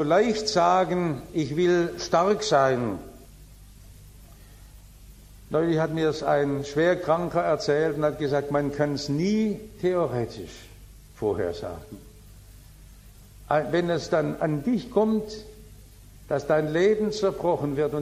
leicht sagen, ich will stark sein. Neulich hat mir es ein Schwerkranker erzählt und hat gesagt, man kann es nie theoretisch vorhersagen. Wenn es dann an dich kommt, dass dein Leben zerbrochen wird